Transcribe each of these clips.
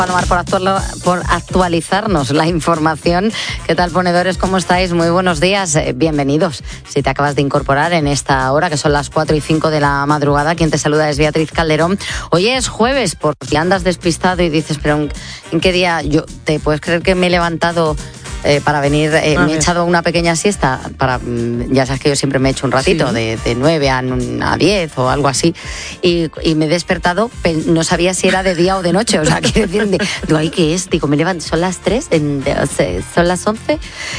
Palomar, por actualizarnos la información. ¿Qué tal, ponedores? ¿Cómo estáis? Muy buenos días. Bienvenidos. Si te acabas de incorporar en esta hora, que son las 4:05 de la madrugada, quien te saluda es Beatriz Calderón. Hoy es jueves, por si andas despistado y dices, pero ¿en qué día? ¿Te puedes creer que me he levantado para venir? Me he echado una pequeña siesta. Ya sabes que yo siempre me he hecho un ratito, sí, de 9 a 10 o algo así. Y me he despertado, no sabía si era de día o de noche. O sea, quiero decir, digo, ¿ay qué es? Digo, me levanto, son las 3, son las 11,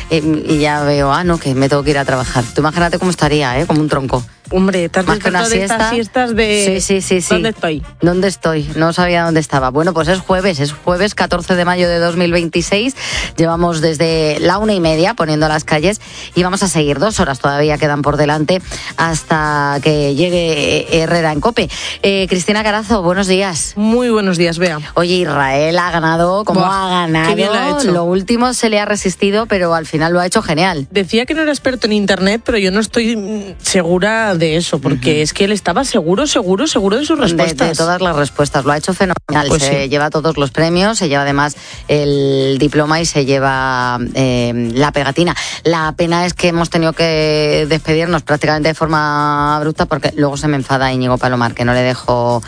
y ya veo, no, que me tengo que ir a trabajar. Tú imagínate cómo estaría, como un tronco. Hombre, te has despertado de estas siestas de... Sí. ¿Dónde estoy? ¿Dónde estoy? No sabía dónde estaba. Bueno, pues es jueves 14 de mayo de 2026. Llevamos desde la 1:30 poniendo las calles y vamos a seguir 2 horas. Todavía quedan por delante hasta que llegue Herrera en COPE. Cristina Carazo, buenos días. Muy buenos días, Bea. Oye, Israel ha ganado. ¿Cómo ha ganado? Qué bien lo ha hecho. Lo último se le ha resistido, pero al final lo ha hecho genial. Decía que no era experto en internet, pero yo no estoy segura de eso, porque es que él estaba seguro de sus respuestas. De todas las respuestas, lo ha hecho fenomenal. Pues se lleva todos los premios, se lleva además el diploma y se lleva la pegatina. La pena es que hemos tenido que despedirnos prácticamente de forma abrupta, porque luego se me enfada Íñigo Palomar, que no le dejo...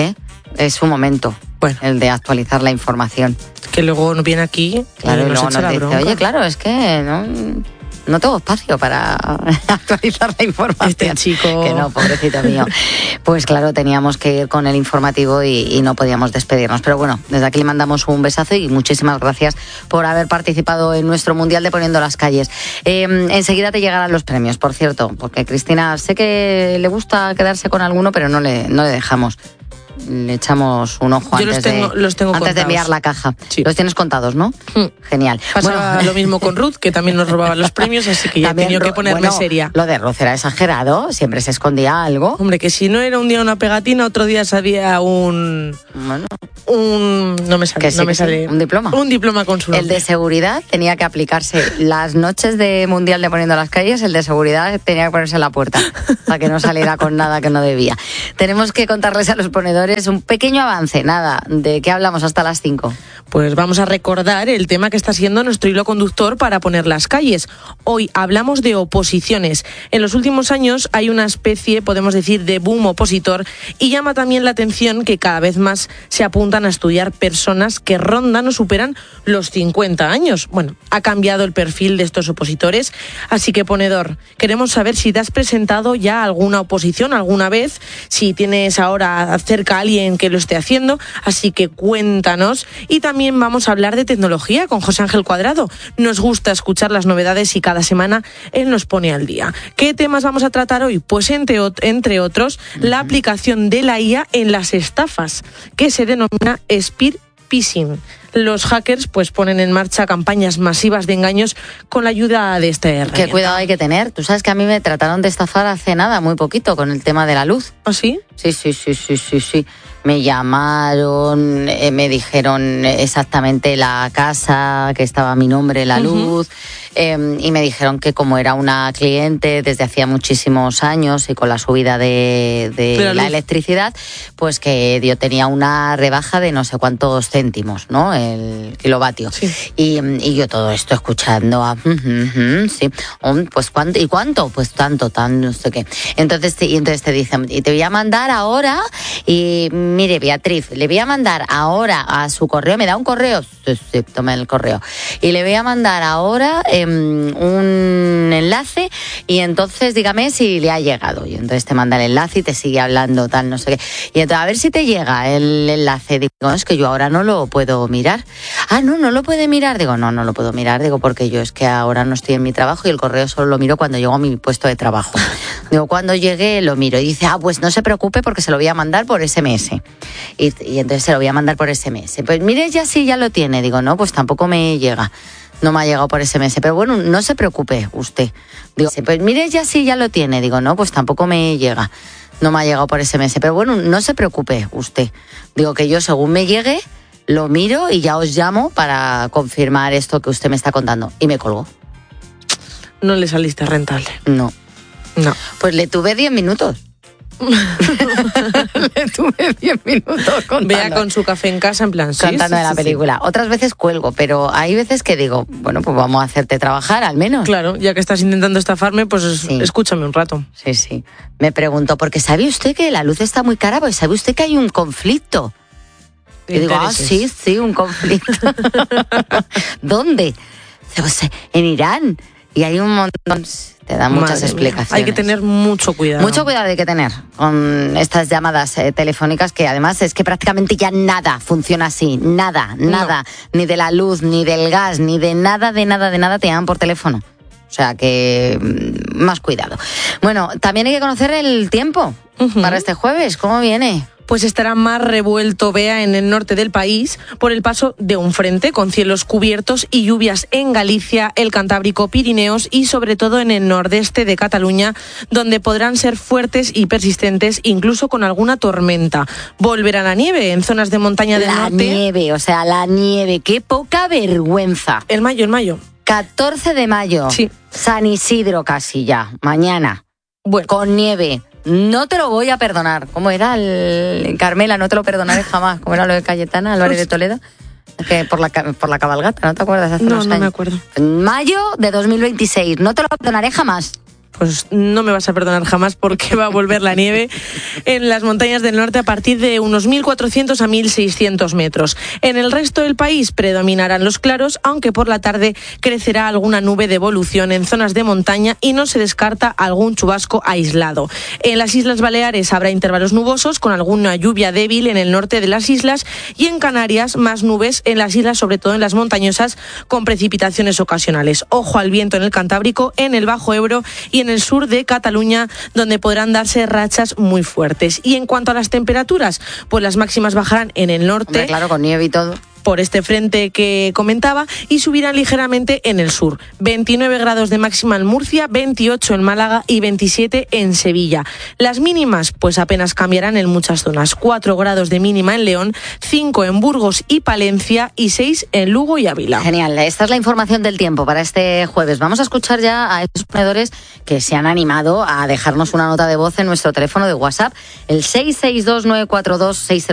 Es su momento, bueno, el de actualizar la información. Que luego no viene aquí, claro, y luego nos echa la bronca. Oye, claro, es que no tengo espacio para actualizar la información. Este chico... Que no, pobrecito mío. Pues claro, teníamos que ir con el informativo y no podíamos despedirnos. Pero bueno, desde aquí le mandamos un besazo y muchísimas gracias por haber participado en nuestro Mundial de Poniendo las Calles. Enseguida te llegarán los premios, por cierto, porque Cristina sé que le gusta quedarse con alguno, pero no le dejamos. Le echamos un ojo antes de enviar la caja. Sí. Los tienes contados, ¿no? Genial. Pasaba lo mismo con Ruth, que también nos robaba los premios, así que ya he tenido que ponerme seria. Lo de Ruth era exagerado, siempre se escondía algo. Hombre, que si no era un día una pegatina, otro día sabía no me sale. Un diploma. Un diploma con su nombre. El de seguridad tenía que aplicarse las noches de Mundial de Poniendo las Calles, el de seguridad tenía que ponerse en la puerta para que no saliera con nada que no debía. Tenemos que contarles a los ponedores un pequeño avance, nada, ¿de qué hablamos hasta las 5? Pues vamos a recordar el tema que está siendo nuestro hilo conductor para poner las calles. Hoy hablamos de oposiciones. En los últimos años hay una especie, podemos decir, de boom opositor, y llama también la atención que cada vez más se apuntan a estudiar personas que rondan o superan los 50 años. Bueno, ha cambiado el perfil de estos opositores, así que, ponedor, queremos saber si te has presentado ya alguna oposición alguna vez, si tienes ahora cerca a alguien que lo esté haciendo, así que cuéntanos. Y también vamos a hablar de tecnología con José Ángel Cuadrado. Nos gusta escuchar las novedades y cada semana él nos pone al día. ¿Qué temas vamos a tratar hoy? Pues entre otros, la aplicación de la IA en las estafas, que se denomina spear phishing. Los hackers pues ponen en marcha campañas masivas de engaños con la ayuda de esta herramienta. Qué cuidado hay que tener. Tú sabes que a mí me trataron de estafar hace nada, muy poquito, con el tema de la luz. ¿Ah, sí? Sí. Me llamaron, me dijeron exactamente la casa, que estaba a mi nombre, la luz, y me dijeron que como era una cliente desde hacía muchísimos años y con la subida de la electricidad, pues que yo tenía una rebaja de no sé cuántos céntimos, ¿no? El kilovatio. Sí. Y yo todo esto escuchando sí. Pues ¿cuánto? ¿Y cuánto? Pues tanto, no sé qué. Entonces te dicen, y te voy a mandar ahora, y mire, Beatriz, le voy a mandar ahora a su correo, ¿me da un correo? Sí, tome el correo. Y le voy a mandar ahora un enlace, y entonces dígame si le ha llegado. Y entonces te manda el enlace y te sigue hablando, tal, no sé qué. Y entonces a ver si te llega el enlace. Digo, es que yo ahora no lo puedo mirar. No lo puede mirar. Digo, no lo puedo mirar. Digo, porque yo es que ahora no estoy en mi trabajo y el correo solo lo miro cuando llego a mi puesto de trabajo. Digo, cuando llegue lo miro. Y dice, pues no se preocupe porque se lo voy a mandar por SMS. Y entonces se lo voy a mandar por SMS. Pues mire, ya sí, ya lo tiene. Digo, no, pues tampoco me llega. No me ha llegado por SMS. Pero bueno, no se preocupe usted. Digo, pues mire, ya sí, ya lo tiene. Digo, no, pues tampoco me llega. No me ha llegado por SMS. Pero bueno, no se preocupe usted. Digo, que yo según me llegue, lo miro y ya os llamo para confirmar esto que usted me está contando. Y me colgó. No le saliste rentable. No. Pues le tuve 10 minutos. Le tuve 10 minutos contando. Vea con su café en casa, en plan, contando de la película. Otras veces cuelgo, pero hay veces que digo, bueno, pues vamos a hacerte trabajar al menos. Claro, ya que estás intentando estafarme, pues escúchame un rato. Sí. Me pregunto, porque ¿sabe usted que la luz está muy cara? Pues ¿sabe usted que hay un conflicto? Y digo, sí, un conflicto. ¿Dónde? Pues, en Irán. Y hay un montón, te dan muchas explicaciones. Hay que tener mucho cuidado. Mucho cuidado hay que tener con estas llamadas telefónicas, que además es que prácticamente ya nada funciona así. Nada. Ni de la luz, ni del gas, ni de nada te llaman por teléfono. O sea que más cuidado. Bueno, también hay que conocer el tiempo para este jueves. ¿Cómo viene? Pues estará más revuelto, Bea, en el norte del país por el paso de un frente con cielos cubiertos y lluvias en Galicia, el Cantábrico, Pirineos y sobre todo en el nordeste de Cataluña, donde podrán ser fuertes y persistentes, incluso con alguna tormenta. Volverá la nieve en zonas de montaña del norte. La nieve, qué poca vergüenza. El mayo. 14 de mayo. Sí. San Isidro casi ya, mañana. Bueno. Con nieve. No te lo voy a perdonar. ¿Cómo era el Carmela? No te lo perdonaré jamás. ¿Cómo era lo de Cayetana Álvarez de Toledo? Que por la cabalgata, ¿no te acuerdas? Hace unos años. No me acuerdo. En mayo de 2026. No te lo perdonaré jamás. Pues no me vas a perdonar jamás, porque va a volver la nieve en las montañas del norte a partir de unos 1.400 a 1.600 metros. En el resto del país predominarán los claros, aunque por la tarde crecerá alguna nube de evolución en zonas de montaña y no se descarta algún chubasco aislado. En las Islas Baleares habrá intervalos nubosos con alguna lluvia débil en el norte de las islas, y en Canarias más nubes en las islas, sobre todo en las montañosas, con precipitaciones ocasionales. Ojo al viento en el Cantábrico, en el Bajo Ebro y en el sur de Cataluña, donde podrán darse rachas muy fuertes. Y en cuanto a las temperaturas, pues las máximas bajarán en el norte. Hombre, claro, con nieve y todo. Por este frente que comentaba, y subirán ligeramente en el sur. 29 grados de máxima en Murcia, 28 en Málaga y 27 en Sevilla. Las mínimas pues apenas cambiarán en muchas zonas. 4 grados de mínima en León, 5 en Burgos y Palencia y 6 en Lugo y Ávila. Genial, esta es la información del tiempo para este jueves. Vamos a escuchar ya a esos ponedores que se han animado a dejarnos una nota de voz en nuestro teléfono de WhatsApp, el 662 942 608.